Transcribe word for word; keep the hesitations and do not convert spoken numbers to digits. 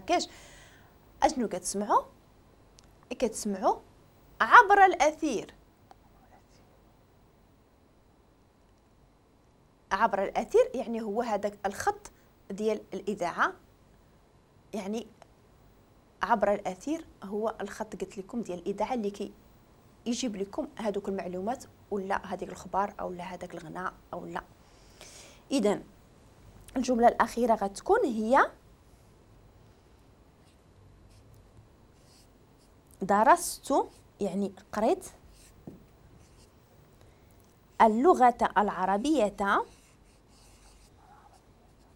ياكاش؟ اشنو كتسمعوا؟ كتسمعوا عبر الأثير. عبر الأثير يعني هو هذاك الخط ديال الإذاعة، يعني عبر الأثير هو الخط قلت لكم ديال الإذاعة اللي كي يجيب لكم هذوك المعلومات ولا هذيك الخبار او لا هذاك الغناء او لا. اذا الجمله الاخيره غتكون هي درست، يعني قريت اللغه العربيه